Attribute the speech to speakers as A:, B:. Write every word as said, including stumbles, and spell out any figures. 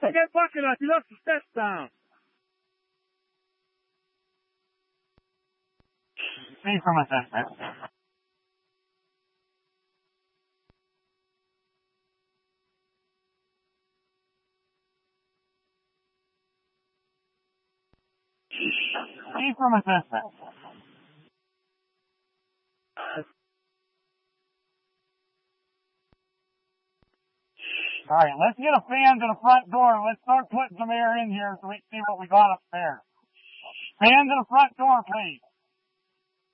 A: Get bucket up. You left the steps down. See from assessment. See from assessment. Alright, let's get a fan to the front door and let's start putting some air in here so we can see what we got upstairs. Fan to the front door, please.